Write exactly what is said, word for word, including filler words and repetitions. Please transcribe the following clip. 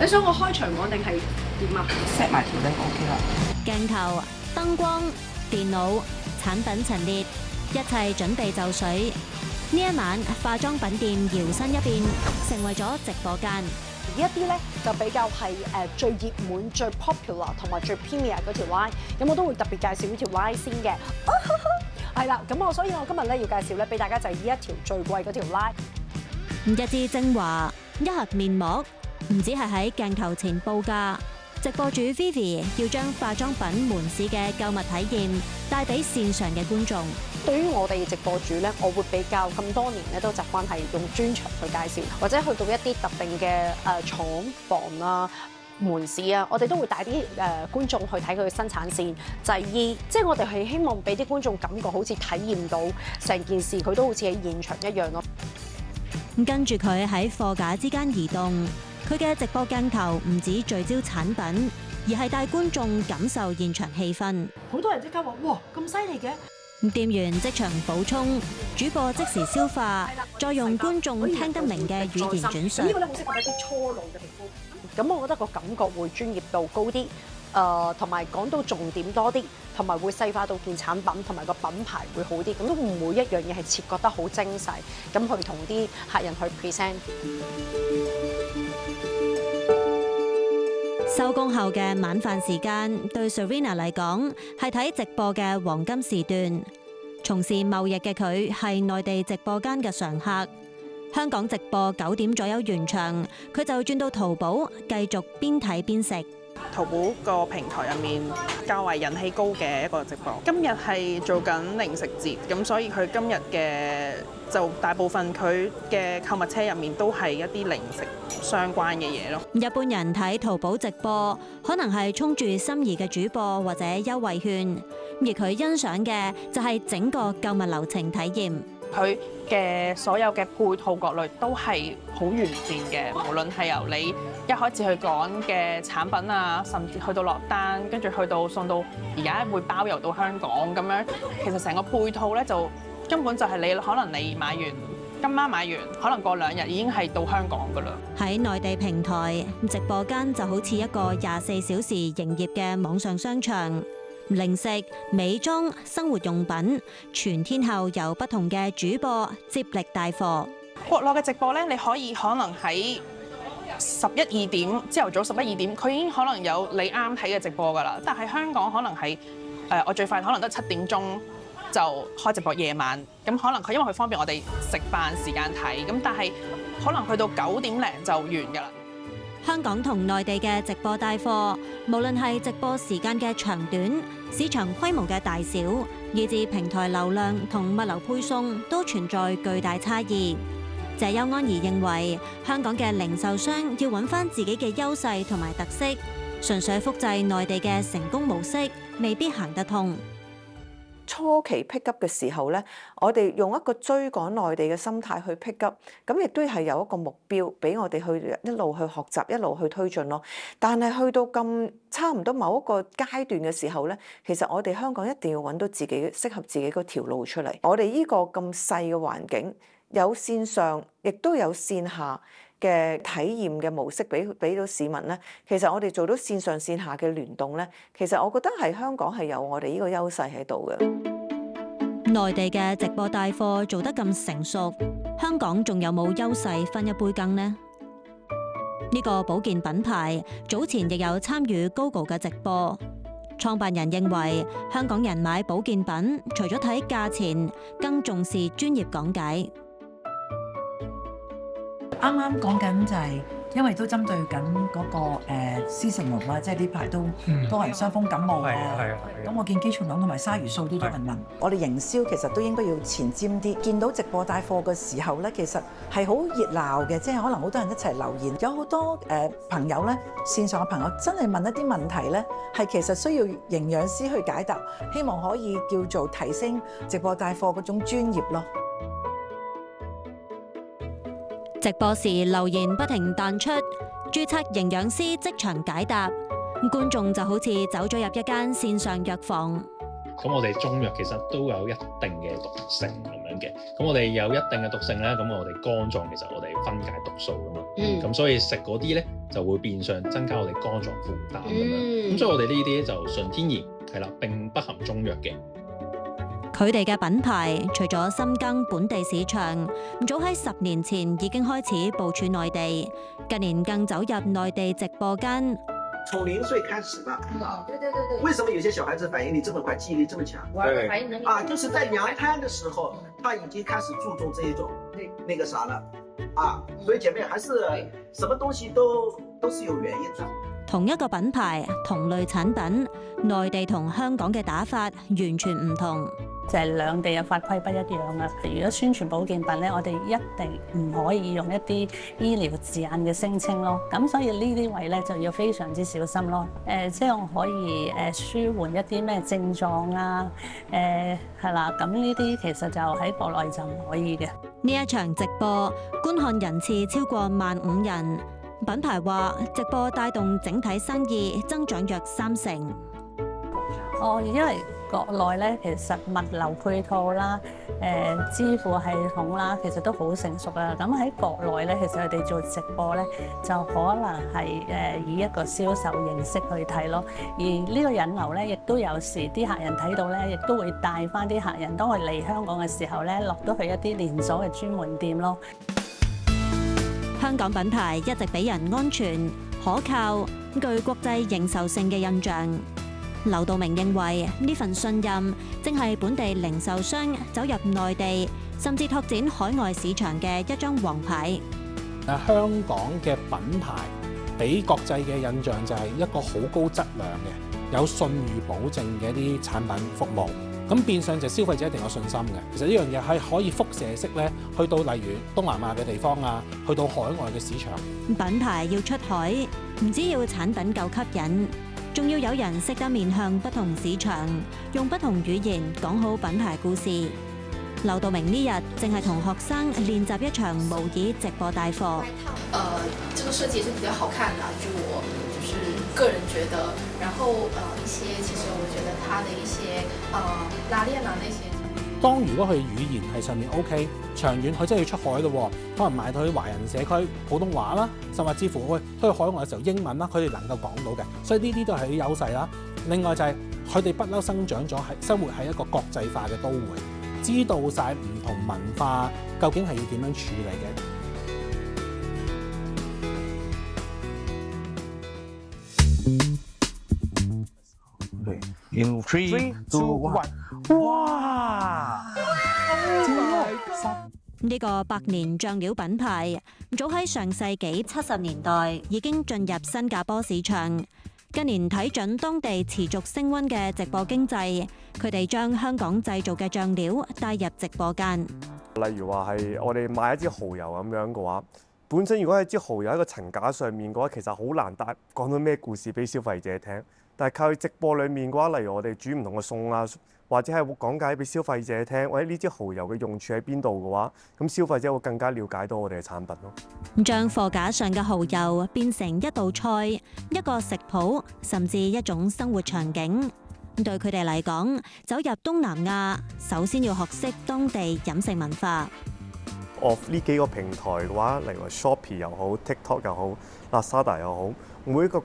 你想我開場講定係點啊 set 埋條 link OK 啦。 鏡頭、燈光、電腦、產品陳列，一切準備就緒。呢一晚化妝品店搖身一變，成為咗直播間。 而一啲咧就比較係誒最熱門、最 popular 同埋最 premier 嗰條 line，咁我都會特別介紹呢條 line 先嘅。係啦，咁我所以我今日咧要介紹咧俾大家就係呢一條最貴嗰條 line。 一支精華，一盒面膜，唔止係喺鏡頭前報價。直播主 Vivi 要將化妝品門市嘅購物體驗帶俾線上嘅觀眾。 對於我哋直播主咧，我會比較咁多年咧都習慣係用專場去介紹，或者去到一啲特定嘅誒廠房啊、門市啊，我哋都會帶啲誒觀眾去睇佢嘅生產線、製衣，即係我哋係希望俾啲觀眾感覺好似體驗到成件事，佢都好似喺現場一樣咯。 跟住佢喺貨架之間移動，佢嘅直播鏡頭唔止聚焦產品，而係帶觀眾感受現場氣氛。 好多人即刻話：哇，咁犀利嘅！ 店員即場補充，主播即時消化，再用觀眾聽得明嘅語言轉述。 呢個咧好適合一啲初老嘅皮膚。咁我覺得個感覺會專業度高啲，誒同埋講到重點多啲，同埋會細化到件產品同埋個品牌會好啲。咁都唔會一樣嘢係切割得好精細，咁去同啲客人去 present。 收工後嘅晚飯時間，對 Serena 嚟講係睇直播嘅黃金時段。從事貿易嘅佢係內地直播間嘅常客。香港直播九點左右完場，佢就轉到淘寶繼續邊睇邊食。 淘寶個平台入面較為人氣高嘅一個直播。今日係做緊零食節，咁所以佢今日嘅就大部分佢嘅購物車入面都係一啲零食相關嘅嘢咯。 一般人睇淘寶直播，可能係衝住心儀嘅主播或者優惠券，而佢欣賞嘅就係整個購物流程體驗。 佢嘅所有嘅配套各類都係好完善嘅，無論係由你一開始去講嘅產品啊，甚至去到落單，跟住去到送到而家會包郵到香港咁樣，其實成個配套咧就根本就係你可能你買完今晚買完，可能過兩日已經係到香港㗎啦。喺內地平台直播間就好似一個廿四小時營業嘅網上商場。零食、美妝、生活用品，全天候由不同嘅主播接力帶貨。 國內嘅直播咧，你可以可能喺十一二點，朝頭早十一二點，佢已經可能有你啱睇嘅直播㗎啦。但係香港可能係誒、呃，我最快可能得七點鐘就開直播，夜晚咁可能佢因為佢方便我哋食飯時間睇，咁但係可能去到九點零就完㗎啦。 香港同內地嘅直播帶貨，無論係直播時間嘅長短、市場規模嘅大小，以至平台流量同物流配送，都存在巨大差異。謝邱安儀認為，香港嘅零售商要揾返自己嘅優勢同埋特色，純粹複製內地嘅成功模式，未必行得通。 初期 pick up 嘅時候咧，我哋用一個追趕內地嘅心態去 pick up，咁亦都係有一個目標俾我哋去一路去學習，一路去推進咯。但係去到咁差唔多某一個階段嘅時候咧，其實我哋香港一定要揾到自己適合自己嗰條路出嚟。我哋呢個咁細嘅環境，有線上亦都有線下嘅體驗嘅模式俾俾到市民咧，其實我哋做到線上線下嘅聯動咧，其實我覺得係香港係有我哋呢個優勢喺度嘅。 內地嘅直播帶貨做得咁成熟，香港仲有冇優勢分一杯羹呢？呢個保健品牌早前亦有參與 Gogo 嘅直播，創辦人認為香港人買保健品除咗睇價錢，更重視專業講解。 啱啱講緊就係，因為都針對緊嗰個誒 seasonal 啦，即係呢排都多人傷風感冒啊。咁我見肌蟲瘤同埋鯊魚素都多人問。我哋營銷其實都應該要前瞻啲。見到直播帶貨嘅時候咧，其實係好熱鬧嘅，即係可能好多人一齊留言。有好多誒朋友咧，線上嘅朋友真係問一啲問題咧，係其實需要營養師去解答，希望可以叫做提升直播帶貨嗰種專業咯。 直播時留言不停彈出，註冊營養師即場解答，觀眾就好似走咗入一間線上藥房。 咁我哋中藥其實都有一定嘅毒性咁樣嘅，咁我哋有一定嘅毒性咧，咁我哋肝臟其實我哋分解毒素噶嘛，咁、嗯、所以食嗰啲咧就會變相增加我哋肝臟負擔咁樣。咁所以我哋呢啲就純天然係啦，並不含中藥嘅。 佢哋嘅品牌除咗深耕本地市場，早喺十年前已經開始部署內地，近年更走入內地直播間。 從零歲開始的。 哦，對對對對。 為什麼有些小孩子反應力這麼快，記憶力這麼強？ 對，反應能力啊，就是在娘胎的時候，他已經開始注重這一種那那個啥了，啊，所以姐妹還是什麼東西都都是有原因的。 同一個品牌，同類產品，內地同香港嘅打法完全唔同。 就係兩地嘅法規不一樣啊！如果宣傳保健品咧，我哋一定唔可以用一啲醫療字眼嘅聲稱咯。咁所以呢啲位咧就要非常之小心咯。誒、呃，即係我可以誒舒緩一啲咩症狀啊？誒係啦，咁呢啲其實就喺國內就唔可以嘅。 呢一場直播觀看人次超過萬五人，品牌話直播帶動整體生意增長約三成。 哦，因為國內咧，其實物流配套啦、誒、呃、支付系統啦，其實都好成熟啦。咁喺國內咧，其實佢哋做直播咧，就可能係誒以一個銷售形式去睇咯。而呢個引流咧，亦都有時啲客人睇到咧，亦都會帶翻啲客人，當佢嚟香港嘅時候咧，落到去一啲連鎖嘅專門店咯。 香港品牌一直俾人安全、可靠、具國際認受性嘅印象。劉道明認為呢份信任正係本地零售商走入內地，甚至拓展海外市場嘅一張王牌。 誒，香港嘅品牌俾國際嘅印象就係一個好高質量嘅、有信譽保證嘅一啲產品服務。咁變相就消費者一定有信心嘅。其實呢樣嘢係可以輻射式咧，去到例如東南亞嘅地方啊，去到海外嘅市場。 品牌要出海，唔止要產品夠吸引，仲要有人識得面向不同市場，用不同語言講好品牌故事。劉道明呢日正係同學生練習一場模擬直播帶貨。 呃，這個設計是比較好看的，就我就是個人覺得。然後呃一些其實我覺得它的一些呃拉鏈啊那些。 當如果佢語言係上面 OK， 長遠佢真係要出海咯，可能賣到去華人社區普通話啦，甚至乎喂去海外嘅時候英文啦，佢哋能夠講到嘅，所以呢啲都係啲優勢啦。另外就係佢哋不嬲生長咗係生活喺一個國際化嘅都會，知道晒唔同文化究竟係要點樣處理嘅。 In three, two, one， 哇！ 呢個百年醬料品牌，早喺上世紀七十年代已經進入新加坡市場。近年睇準當地持續升溫嘅直播經濟，佢哋將香港製造嘅醬料帶入直播間。 例如話係我哋賣一支蠔油咁樣嘅話，本身如果係支蠔油喺個層架上面嘅話，其實好難帶講到咩故事俾消費者聽。但係靠佢直播裡面嘅話，例如我哋煮唔同嘅餸啊，或者係講解俾消費者聽，或者呢支蠔油嘅用處喺邊度嘅話，咁消費者會更加了解到我哋嘅產品咯。 將貨架上嘅蠔油變成一道菜、一個食譜，甚至一種生活場景。對佢哋嚟講，走入東南亞，首先要學識當地飲食文化。 哦，呢幾個平台嘅話，例如話 Shopee 又好、TikTok 又好、Lazada 又好，每一個